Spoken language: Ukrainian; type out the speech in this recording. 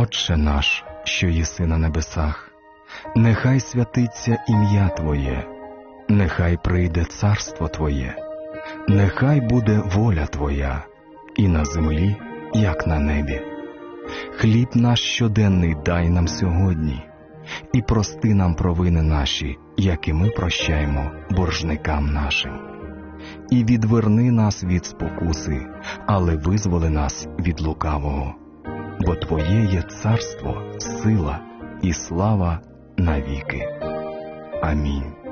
Отче наш, що єси на небесах, нехай святиться ім'я Твоє, нехай прийде царство Твоє, нехай буде воля Твоя, і на землі, як на небі. Хліб наш щоденний дай нам сьогодні, і прости нам провини наші, як і ми прощаємо боржникам нашим. І відверни нас від спокуси, але визволи нас від лукавого. Бо Твоє є царство, сила і слава навіки. Амінь.